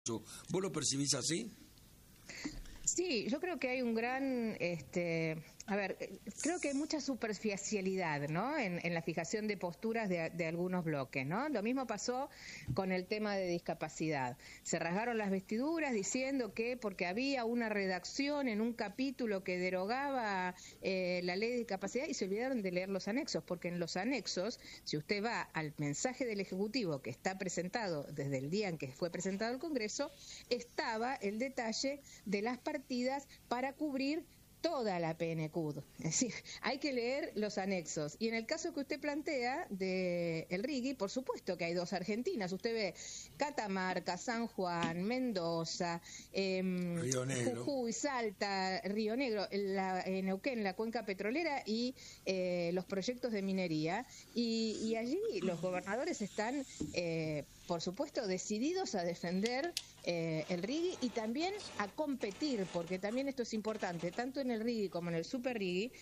¿Vos lo percibís así? Sí, yo creo que hay un gran, creo que hay mucha superficialidad, ¿no? En la fijación de posturas de algunos bloques, ¿no? Lo mismo pasó con el tema de discapacidad. Se rasgaron las vestiduras diciendo que porque había una redacción en un capítulo que derogaba la ley de discapacidad y se olvidaron de leer los anexos, porque en los anexos, si usted va al mensaje del Ejecutivo que está presentado desde el día en que fue presentado al Congreso, estaba el detalle de las partidas para cubrir toda la PNCUD. Es decir, hay que leer los anexos. Y en el caso que usted plantea de el RIGI, por supuesto que hay dos Argentinas. Usted ve Catamarca, San Juan, Mendoza, Río Negro, Jujuy, Salta, Río Negro, Neuquén, la cuenca petrolera y los proyectos de minería. Y allí los gobernadores están, por supuesto, decididos a defender el RIGI y también a competir, porque también esto es importante, tanto en el RIGI como en el Super RIGI.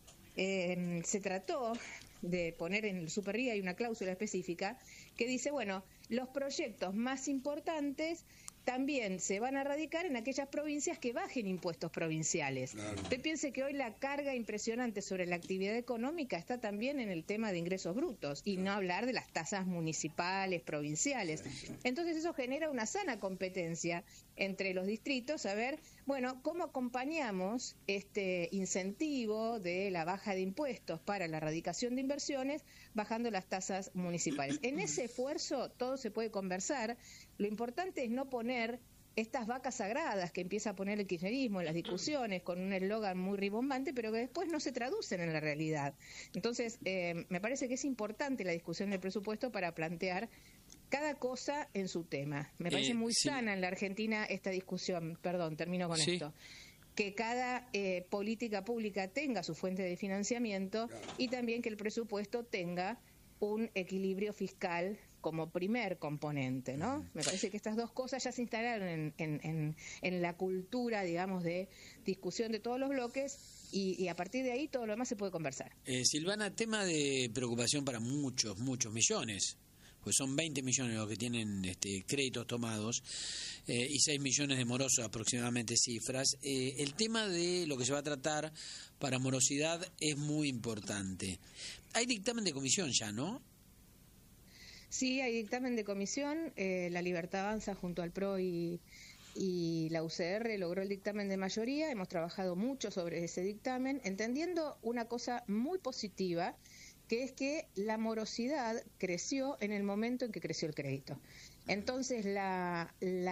Se trató de poner en el Super RIGI, hay una cláusula específica que dice, bueno, los proyectos más importantes también se van a radicar en aquellas provincias que bajen impuestos provinciales. Claro. Usted piense que hoy la carga impresionante sobre la actividad económica está también en el tema de ingresos brutos, y no hablar de las tasas municipales, provinciales. Entonces eso genera una sana competencia entre los distritos, a ver, bueno, cómo acompañamos este incentivo de la baja de impuestos para la erradicación de inversiones, bajando las tasas municipales. En ese esfuerzo todo se puede conversar. Lo importante es no poner estas vacas sagradas que empieza a poner el kirchnerismo en las discusiones con un eslogan muy ribombante, pero que después no se traducen en la realidad. Entonces, me parece que es importante la discusión del presupuesto para plantear cada cosa en su tema. Me parece muy sana en la Argentina esta discusión. Perdón, termino con esto. Que cada política pública tenga su fuente de financiamiento y también que el presupuesto tenga un equilibrio fiscal como primer componente, ¿no? Me parece que estas dos cosas ya se instalaron en la cultura, digamos, de discusión de todos los bloques y a partir de ahí todo lo demás se puede conversar. Silvana, tema de preocupación para muchos millones, pues son 20 millones los que tienen créditos tomados y 6 millones de morosos aproximadamente cifras. El tema de lo que se va a tratar para morosidad es muy importante. Hay dictamen de comisión ya, ¿no? Sí, hay dictamen de comisión. La Libertad Avanza junto al PRO y la UCR logró el dictamen de mayoría. Hemos trabajado mucho sobre ese dictamen, entendiendo una cosa muy positiva, que es que la morosidad creció en el momento en que creció el crédito. Entonces, la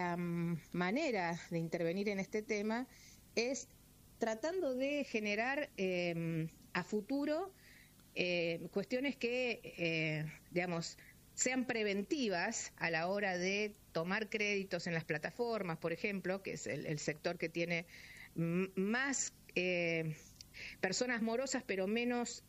manera de intervenir en este tema es tratando de generar a futuro cuestiones que, digamos, sean preventivas a la hora de tomar créditos en las plataformas, por ejemplo, que es el sector que tiene más personas morosas, pero menos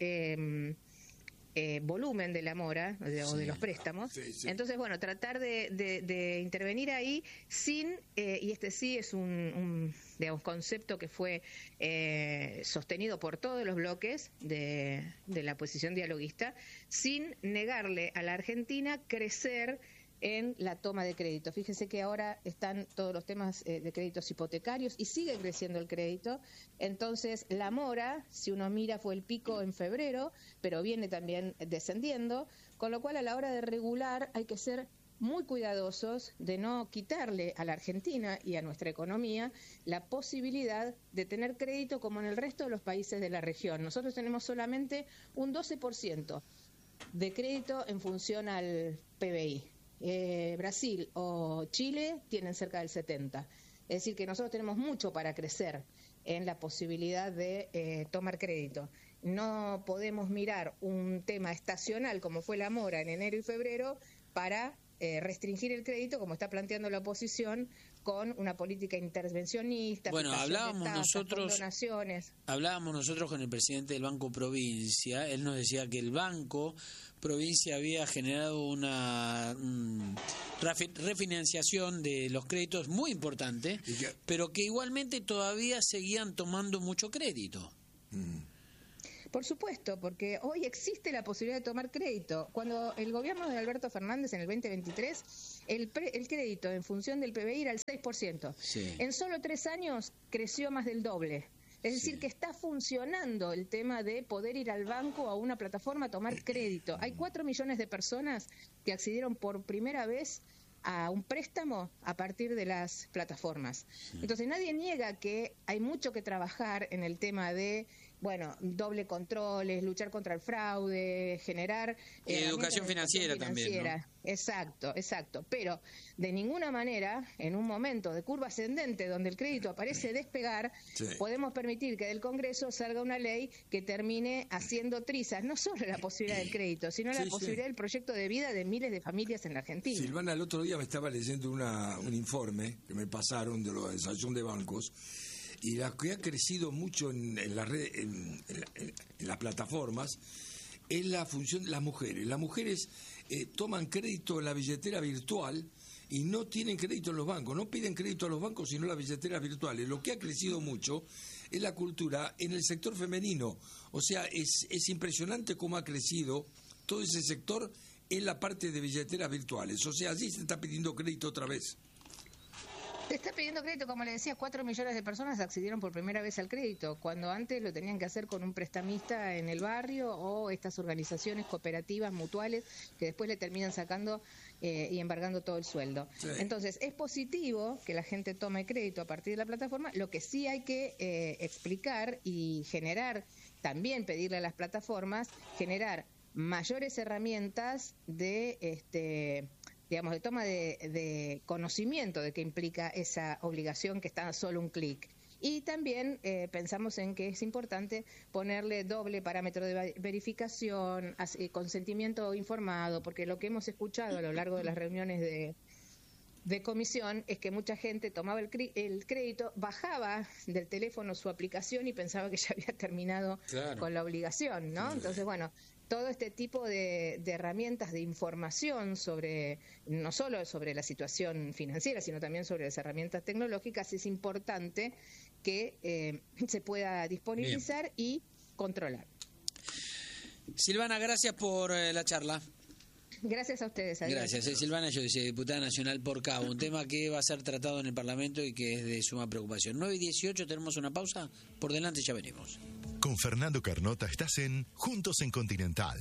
volumen de la mora o de los préstamos. Sí. Entonces, bueno, tratar de intervenir ahí sin, y este sí es un digamos, concepto que fue sostenido por todos los bloques de la posición dialoguista, sin negarle a la Argentina crecer en la toma de crédito. Fíjese que ahora están todos los temas de créditos hipotecarios y sigue creciendo el crédito. Entonces, la mora, si uno mira, fue el pico en febrero, pero viene también descendiendo, con lo cual a la hora de regular hay que ser muy cuidadosos de no quitarle a la Argentina y a nuestra economía la posibilidad de tener crédito como en el resto de los países de la región. Nosotros tenemos solamente un 12% de crédito en función al PBI. Brasil o Chile tienen cerca del 70%. Es decir, que nosotros tenemos mucho para crecer en la posibilidad de tomar crédito. No podemos mirar un tema estacional como fue la mora en enero y febrero para restringir el crédito como está planteando la oposición con una política intervencionista. Bueno, hablábamos nosotros con el presidente del Banco Provincia. Él nos decía que el Banco Provincia había generado una refinanciación de los créditos muy importante, pero que igualmente todavía seguían tomando mucho crédito. Por supuesto, porque hoy existe la posibilidad de tomar crédito. Cuando el gobierno de Alberto Fernández en el 2023, el crédito en función del PBI era el 6%. Sí. En solo 3 años creció más del doble. Es decir, que está funcionando el tema de poder ir al banco o a una plataforma a tomar crédito. Hay 4 millones de personas que accedieron por primera vez a un préstamo a partir de las plataformas. Entonces nadie niega que hay mucho que trabajar en el tema de, bueno, doble controles, luchar contra el fraude, generar educación financiera también, ¿no? Exacto. Pero de ninguna manera, en un momento de curva ascendente donde el crédito aparece despegar, podemos permitir que del Congreso salga una ley que termine haciendo trizas, no solo la posibilidad del crédito, sino la posibilidad del proyecto de vida de miles de familias en la Argentina. Silvana, el otro día me estaba leyendo un informe que me pasaron de la Asociación de Bancos, y la que ha crecido mucho en la red, en las plataformas, es la función de las mujeres. Las mujeres toman crédito en la billetera virtual y no tienen crédito en los bancos, no piden crédito a los bancos sino las billeteras virtuales. Lo que ha crecido mucho es la cultura en el sector femenino. O sea, es impresionante cómo ha crecido todo ese sector en la parte de billeteras virtuales. O sea, allí se está pidiendo crédito otra vez. Se está pidiendo crédito, como le decía, 4 millones de personas accedieron por primera vez al crédito, cuando antes lo tenían que hacer con un prestamista en el barrio o estas organizaciones cooperativas mutuales que después le terminan sacando y embargando todo el sueldo. Sí. Entonces, es positivo que la gente tome crédito a partir de la plataforma. Lo que sí hay que explicar y generar, también pedirle a las plataformas, generar mayores herramientas de digamos, de toma de conocimiento de qué implica esa obligación que está a solo un clic. Y también pensamos en que es importante ponerle doble parámetro de verificación, consentimiento informado, porque lo que hemos escuchado a lo largo de las reuniones de comisión es que mucha gente tomaba el crédito, bajaba del teléfono su aplicación y pensaba que ya había terminado con la obligación, ¿no? Entonces, bueno, todo este tipo de herramientas de información sobre, no solo sobre la situación financiera, sino también sobre las herramientas tecnológicas, es importante que se pueda disponibilizar y controlar. Silvana, gracias por la charla. Gracias a ustedes. Adiós. Gracias. Silvana, yo decía, diputada nacional por Cabo, un tema que va a ser tratado en el Parlamento y que es de suma preocupación. 9:18, tenemos una pausa, por delante ya venimos. Con Fernando Carnota estás en Juntos en Continental.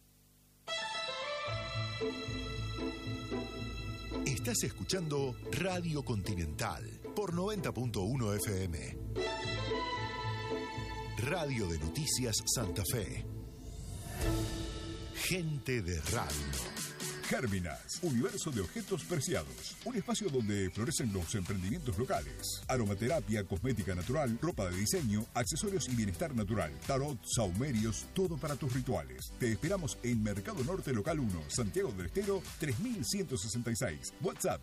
Estás escuchando Radio Continental por 90.1 FM. Radio de Noticias Santa Fe. Gente de radio. Gérminas, universo de objetos preciados. Un espacio donde florecen los emprendimientos locales. Aromaterapia, cosmética natural, ropa de diseño, accesorios y bienestar natural. Tarot, saumerios, todo para tus rituales. Te esperamos en Mercado Norte Local 1, Santiago del Estero, 3166. WhatsApp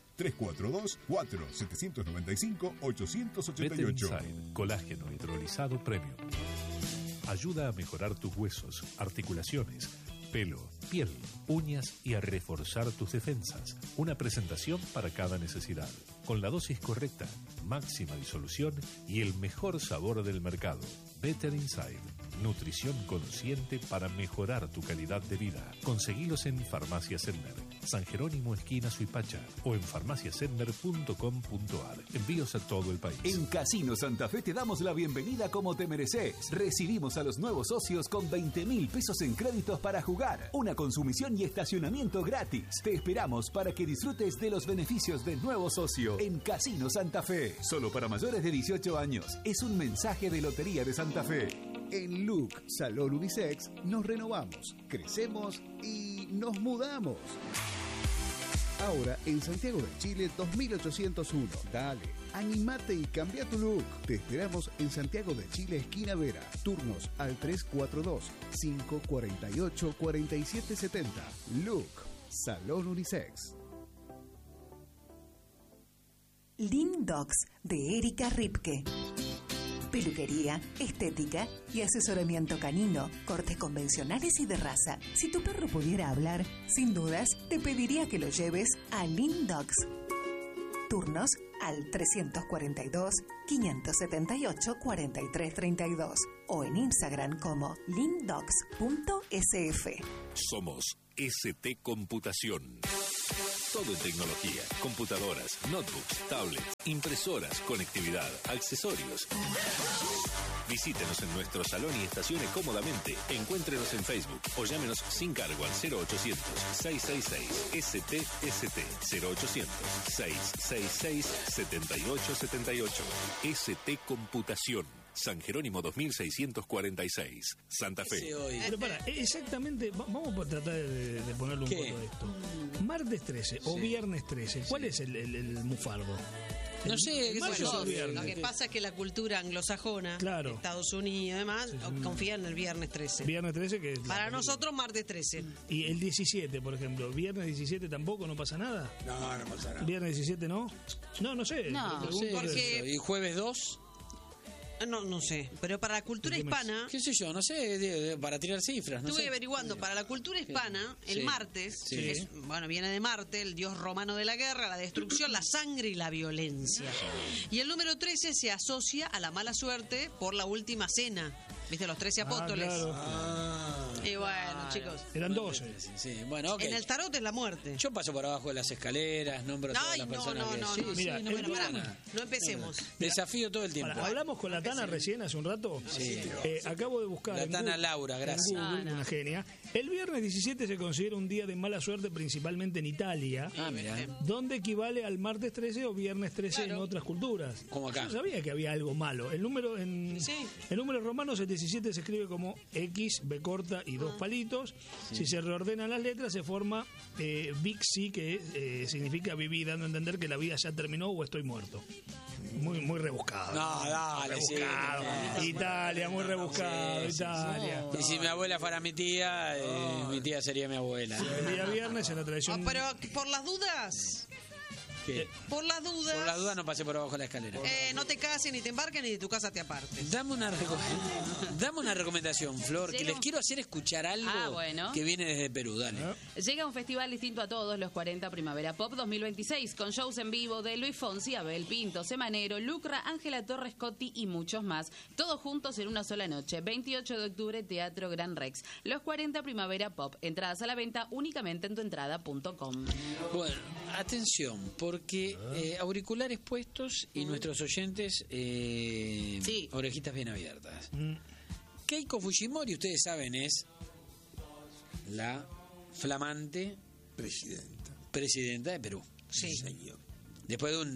342-4795-888. Better Inside, colágeno hidrolizado premium. Ayuda a mejorar tus huesos, articulaciones, pelo, piel, uñas y a reforzar tus defensas. Una presentación para cada necesidad. Con la dosis correcta, máxima disolución y el mejor sabor del mercado. Better Inside. Nutrición consciente para mejorar tu calidad de vida. Conseguilos en Farmacia Sender, San Jerónimo esquina Suipacha o en farmaciasender.com.ar. Envíos a todo el país. En Casino Santa Fe te damos la bienvenida como te mereces. Recibimos a los nuevos socios con 20.000 pesos en créditos para jugar, una consumición y estacionamiento gratis. Te esperamos para que disfrutes de los beneficios del nuevo socio en Casino Santa Fe. Solo para mayores de 18 años. Es un mensaje de Lotería de Santa Fe. En Look Salón Unisex nos renovamos, crecemos y nos mudamos. Ahora en Santiago de Chile 2801. Dale, animate y cambia tu look. Te esperamos en Santiago de Chile, esquina Vera. Turnos al 342-548-4770. Look Salón Unisex. Lindox de Erika Ripke. Peluquería, estética y asesoramiento canino, cortes convencionales y de raza. Si tu perro pudiera hablar, sin dudas, te pediría que lo lleves a Lindox. turnos al 342-578-4332 o en Instagram como lindocs.sf. Somos ST Computación. Todo en tecnología, computadoras, notebooks, tablets, impresoras, conectividad, accesorios. Visítenos en nuestro salón y estacione cómodamente. Encuéntrenos en Facebook o llámenos sin cargo al 0800-666-STST. 0800-666-7878. ST Computación. San Jerónimo 2646, Santa Fe. Pero para, exactamente, vamos a tratar de ponerle un poco de esto. Martes 13 o viernes 13, ¿cuál es el mufardo? No sé, qué sé yo. Lo que pasa es que la cultura anglosajona, Estados Unidos y demás, confía en el viernes 13. Viernes 13 que para nosotros martes 13. Y el 17, por ejemplo, viernes 17 tampoco, no pasa nada. No, no pasa nada. Viernes 17 no. No sé. No sé, porque ¿y jueves 2? No sé, pero para la cultura hispana... ¿Qué sé yo? No sé, para tirar cifras. No estuve sé. averiguando, para la cultura hispana, el martes, viene de Marte, el dios romano de la guerra, la destrucción, la sangre y la violencia. Y el número 13 se asocia a la mala suerte por la última cena. ¿Viste? Los 13 apóstoles. Y bueno, chicos. Eran 12. Sí, bueno, okay. En el tarot es la muerte. Yo paso por abajo de las escaleras, nombro a todas las personas que... Mira, no empecemos. Desafío todo el tiempo. Hablamos con la Tana recién hace un rato. Sí. Acabo de buscar. La Tana Laura, gracias. Google, una genia. El viernes 17 se considera un día de mala suerte, principalmente en Italia. Mira. Donde equivale al martes 13 o viernes 13 en otras culturas. Como acá. Yo sabía que había algo malo. El número el número romano, el 17 se escribe como X, B corta y dos palitos. Si se reordenan las letras, se forma Vixi, que significa viví, dando a entender que la vida ya terminó o estoy muerto. Muy rebuscado. No, dale, rebuscado. Sí. Italia, muy rebuscado, Italia. Y si mi abuela fuera mi tía sería mi abuela. El día viernes en la tradición... pero por las dudas... ¿Qué? Por las dudas... Por las dudas no pasé por abajo de la escalera. No te cases, ni te embarques, ni de tu casa te apartes. Dame una recomendación, Flor, que les quiero hacer escuchar algo que viene desde Perú. Dale. Llega un festival distinto a todos, los 40 Primavera Pop 2026, con shows en vivo de Luis Fonsi, Abel Pinto, Semanero, Lucra, Ángela Torres Cotti y muchos más. Todos juntos en una sola noche. 28 de octubre, Teatro Gran Rex. Los 40 Primavera Pop. Entradas a la venta únicamente en tuentrada.com. Bueno, atención, porque auriculares puestos y nuestros oyentes orejitas bien abiertas. Keiko Fujimori, ustedes saben, es la flamante presidenta de Perú. Sí, señor. Después de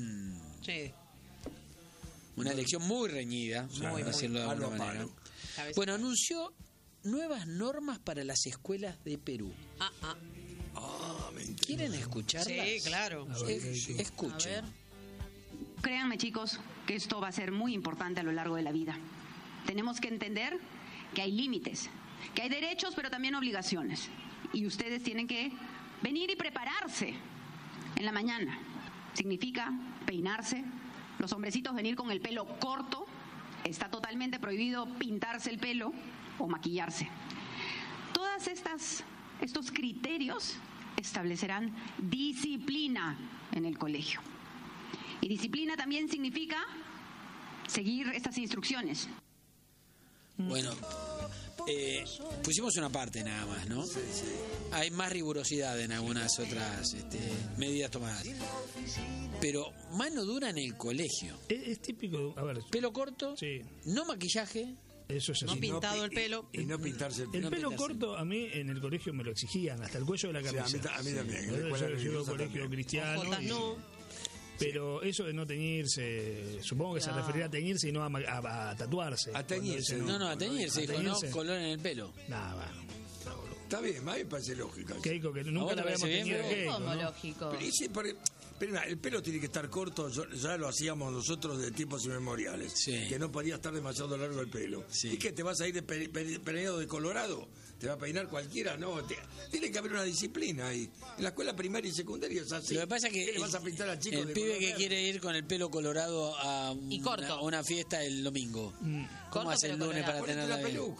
una elección muy reñida, por decirlo de alguna manera. Bueno, anunció nuevas normas para las escuelas de Perú. ¿Quieren escucharlas? Sí, claro. Escuchen. Créanme, chicos, que esto va a ser muy importante a lo largo de la vida. Tenemos que entender que hay límites, que hay derechos, pero también obligaciones. Y ustedes tienen que venir y prepararse en la mañana. Significa peinarse, los hombrecitos venir con el pelo corto. Está totalmente prohibido pintarse el pelo o maquillarse. Todas estos criterios establecerán disciplina en el colegio. Y disciplina también significa seguir estas instrucciones. Bueno, pusimos una parte nada más, ¿no? Sí. Hay más rigurosidad en algunas otras medidas tomadas. Pero mano dura en el colegio. Es típico, a ver. Pelo corto, no maquillaje. Eso es así. No pintado el pelo. Y no pintarse el pelo. El pelo corto a mí en el colegio me lo exigían, hasta el cuello de la camisa. Sí, a mí también. Yo llevo colegio cristiano. Pero eso de no teñirse, supongo que se referirá a teñirse y no a tatuarse. A teñirse. No, a teñirse, dijo, no, color en el pelo. Nada, Está bien, a mí me parece lógico. Keiko, que nunca la habíamos tenido. ¿Cómo lógico? Pero el pelo tiene que estar corto, ya lo hacíamos nosotros de tiempos inmemoriales, que no podía estar demasiado largo el pelo. ¿Y qué, te vas a ir de peinado de colorado? ¿Te va a peinar cualquiera? No, tiene que haber una disciplina ahí. En la escuela primaria y secundaria es así. Lo que pasa es que ¿qué le vas a pintar al chico el pibe que quiere ir con el pelo colorado a una fiesta el domingo, ¿cómo hace el lunes para tener la peluca?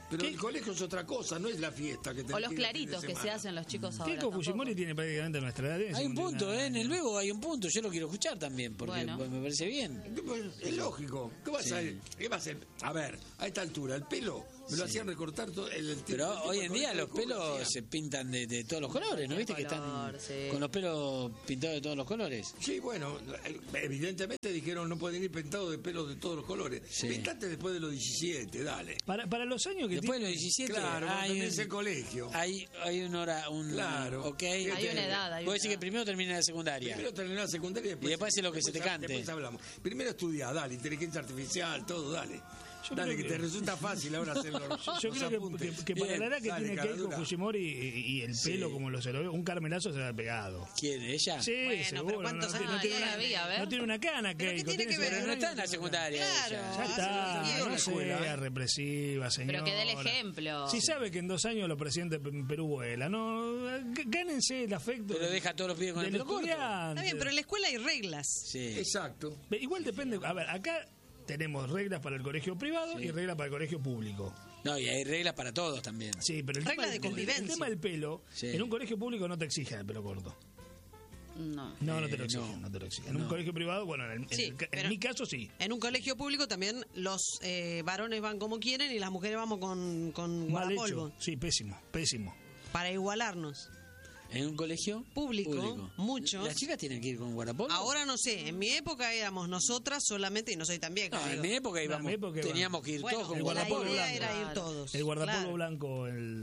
Pero el colegio es otra cosa, no es la fiesta que te O los claritos que se hacen los chicos ahora. Keiko Fujimori tiene prácticamente nuestra edad. Hay un punto, en el Bebo hay un punto. Yo lo quiero escuchar también, porque me parece bien. Es lógico. ¿Qué va a hacer? A ver, a esta altura, el pelo me lo hacían recortar todo el tiempo. Pero hoy en día los pelos se pintan de todos los colores, ¿no viste? Que están con los pelos pintados de todos los colores. Sí, bueno, evidentemente dijeron no pueden ir pintados de pelos de todos los colores. Pintate después de los 17, dale. Para los años que después de los 17, claro, hay ese colegio. Hay una hora, claro. Okay. Hay una edad. Puedes decir que primero termina la secundaria. Primero termina la secundaria y después hace lo que se te cante. Después hablamos. Primero estudia, dale, inteligencia artificial, todo, dale. Dale, que te resulta fácil ahora hacerlo. Yo creo que para la edad que tiene Keiko Fujimori y el pelo como lo se lo ve, un carmelazo se le ha pegado. ¿Quién? ¿Ella? Sí, bueno, seguro. pero ¿cuántos años no tiene una cana, Keiko. Pero no está en la secundaria. Ya está, no sea represiva, señora. Pero que dé el ejemplo. Si sabe que en 2 años los presidentes en Perú vuelan, no, gánense el afecto. Pero deja a todos los pibes con el pelo corto. Está bien, pero en la escuela hay reglas. Sí. Exacto. Igual depende. A ver, acá tenemos reglas para el colegio privado y reglas para el colegio público. No, y hay reglas para todos también. Sí, pero el tema del pelo, en un colegio público no te exigen el pelo corto. No te lo exigen, no te lo exigen. En un colegio privado, bueno, en mi caso sí. En un colegio público también los varones van como quieren y las mujeres vamos con mal guardapolvo. hecho. Sí, pésimo. Para igualarnos. ¿En un colegio? Público. Muchos. ¿Las chicas tienen que ir con guardapolvo? Ahora no sé, en mi época éramos nosotras solamente, y no soy tan vieja. No, en mi época teníamos que ir todos con guardapolvo. La idea era ir todos. El guardapolvo blanco,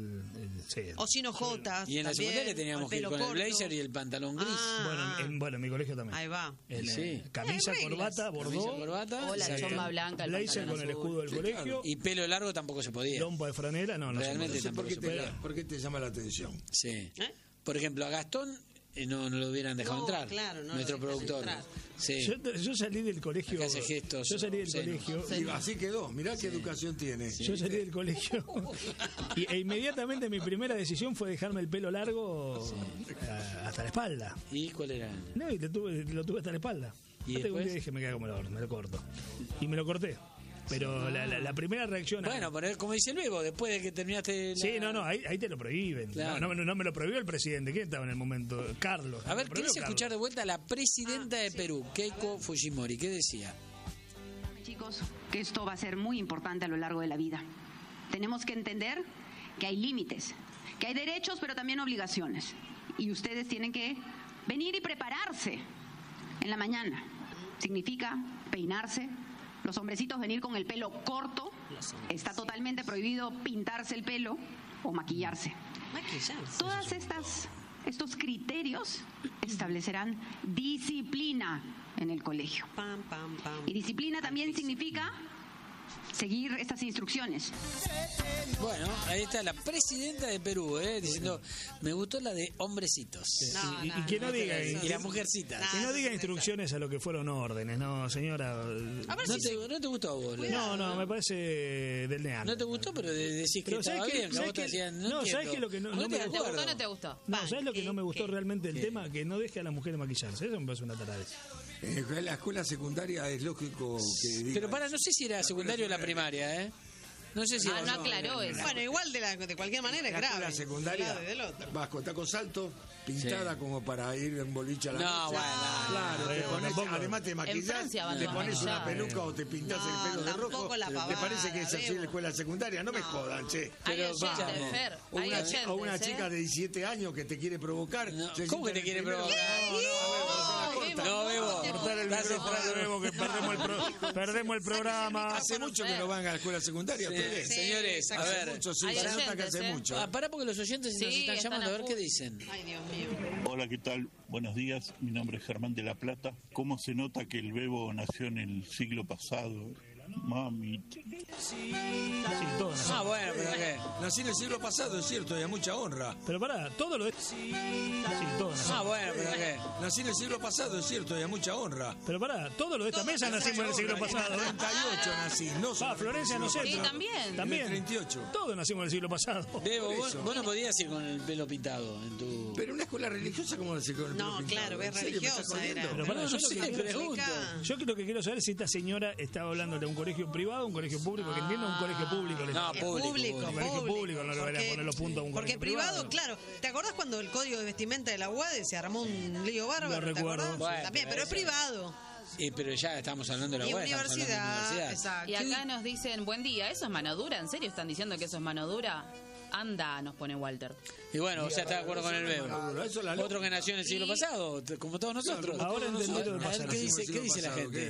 o sin ojotas. Y en la secundaria teníamos que ir con el blazer y el pantalón gris. Bueno, en mi colegio también. Ahí va. Camisa, corbata, bordó. O la chomba blanca, el blazer con el escudo del colegio. Y pelo largo tampoco se podía. Lompa de franela, no realmente tampoco se podía. ¿Por qué te llama la atención? Sí. Por ejemplo, a Gastón no lo hubieran dejado entrar. Claro, no nuestro productor. Sí. Yo salí del colegio. Hace gestos. Yo salí del colegio. Y así quedó. Mirá qué educación tiene. Yo salí del colegio e inmediatamente mi primera decisión fue dejarme el pelo largo hasta la espalda. ¿Y cuál era? No, y lo tuve hasta la espalda. Y hasta un día dije, me queda como me lo corto. Y me lo corté. Pero la primera reacción... Bueno, pero como dice el Bebo, después de que terminaste... Sí, ahí te lo prohíben. Claro. No me lo prohibió el presidente. ¿Quién estaba en el momento? Carlos. A ver, ¿querés escuchar de vuelta a la presidenta de Perú, Keiko Fujimori? ¿Qué decía? Chicos, que esto va a ser muy importante a lo largo de la vida. Tenemos que entender que hay límites, que hay derechos, pero también obligaciones. Y ustedes tienen que venir y prepararse en la mañana. Significa peinarse. Los hombrecitos venir con el pelo corto. Está totalmente prohibido pintarse el pelo o maquillarse. Todas estos criterios establecerán disciplina en el colegio. Y disciplina también significa seguir estas instrucciones. Bueno, ahí está la presidenta de Perú, diciendo, me gustó la de hombrecitos. Y que no diga... Y las mujercitas. Que no diga instrucciones a lo que fueron órdenes, no, señora. ¿No te gustó a vos? No, me parece del neano. No te gustó, pero decís que estaba bien. ¿Sabes qué? Lo que no me gustó? ¿Te gustó o no te gustó? No, ¿sabes lo que no me gustó realmente del tema? Que no deje a las mujeres maquillarse. Eso me parece una taradez. En la escuela secundaria es lógico que diga. Pero no sé si era secundario o la primaria, No sé si... no aclaró eso. Bueno, igual de cualquier manera es grave. La secundaria vas con tacos altos, pintada como para ir en boliche a la noche. Claro, además te maquillas, te pones una peluca o te pintas el pelo de rojo. ¿Te parece que es así en la escuela secundaria? No me jodan, che. Pero vamos. O una chica de 17 años que te quiere provocar. ¿Cómo que te quiere provocar? No, Bebo. Cortar el micrófono, Bebo, que perdemos el programa. Hace mucho que no van a la escuela secundaria. Señores, a ver. Hace mucho. Pará porque los oyentes nos están llamando a ver qué dicen. Ay, Dios mío. Hola, ¿qué tal? Buenos días, mi nombre es Germán de La Plata. ¿Cómo se nota que el Bebo nació en el siglo pasado? Mami. Bueno, pero ¿qué? Nací en el siglo pasado, es cierto, y a mucha honra. Pero pará, todo lo de... bueno, pero ¿qué? Nací en el siglo pasado, es cierto, y a mucha honra. Pero pará, todo lo de esta mesa nacimos en el siglo pasado. En el 38 nací, no Florencia no sé. Sí, también. En el 38. Todos nacimos en el siglo pasado. Bebo, vos no podías ir con el pelo pintado en tu... Pero una escuela religiosa, ¿cómo se con el pelo pintado? No, claro, es religiosa era. Pero pará, no sé, pregunto. Yo lo que quiero saber es si esta señora estaba hablando de un colegio privado, un colegio público, que entiendo un colegio público. No, público. Un colegio público, no le van a poner los puntos a un colegio privado, ¿no? claro. ¿Te acordás cuando el código de vestimenta de la UADE se armó un lío bárbaro? Lo recuerdo. Bueno, también, pero es privado. Pero ya estamos hablando de la Y UADE, universidad, exacto. Y acá nos dicen, buen día, ¿eso es mano dura? ¿En serio están diciendo que eso es mano dura? Anda, nos pone Walter. Y bueno, o sea, está de acuerdo con el Bebo. Otro que nació en el siglo pasado, como todos nosotros. Ahora entendí lo que pasa. ¿Qué dice la gente?